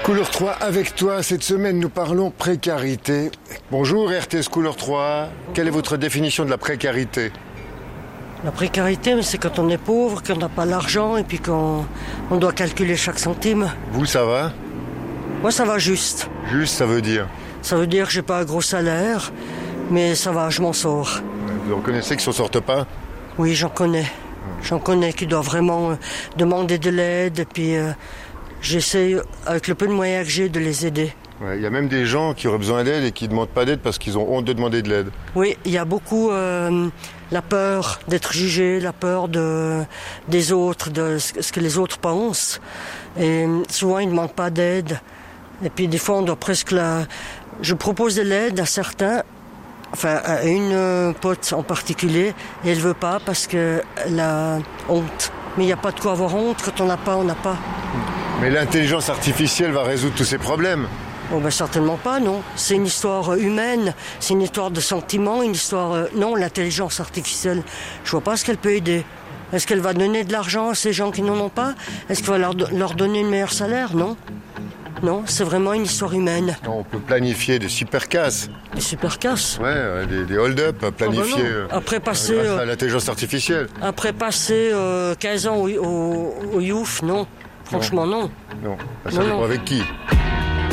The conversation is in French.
Couleur 3 avec toi. Cette semaine, nous parlons précarité. Bonjour RTS Couleur 3. Quelle est votre définition de la précarité? La précarité, c'est quand on est pauvre, qu'on n'a pas l'argent et puis qu'on doit calculer chaque centime. Vous, ça va? Moi, ça va juste. Juste, ça veut dire? Ça veut dire que j'ai pas un gros salaire, mais ça va, je m'en sors. Vous reconnaissez qu'ils s'en sortent pas? Oui, j'en connais. J'en connais qui doivent vraiment demander de l'aide et puis j'essaie, avec le peu de moyens que j'ai, de les aider. Il y a même des gens qui auraient besoin d'aide et qui ne demandent pas d'aide parce qu'ils ont honte de demander de l'aide. Oui, il y a beaucoup la peur d'être jugé, la peur des autres, de ce que les autres pensent. Et souvent, ils ne demandent pas d'aide. Et puis, des fois, on doit presque Je propose de l'aide à certains, enfin, à une pote en particulier, et elle ne veut pas parce qu'elle a honte. Mais il n'y a pas de quoi avoir honte. Quand on n'a pas, on n'a pas. Mais l'intelligence artificielle va résoudre tous ces problèmes. Oh ben certainement pas, non. C'est une histoire humaine, c'est une histoire de sentiments, une histoire... Non, l'intelligence artificielle, je vois pas ce qu'elle peut aider. Est-ce qu'elle va donner de l'argent à ces gens qui n'en ont pas? Est-ce qu'elle va leur donner un meilleur salaire? Non. Non, c'est vraiment une histoire humaine. On peut planifier des super casses. Des super casses? Ouais, des hold-up planifiés après passer, grâce à l'intelligence artificielle. Après passer 15 ans au Youf, non. Franchement, non. Non, ça dépend avec qui.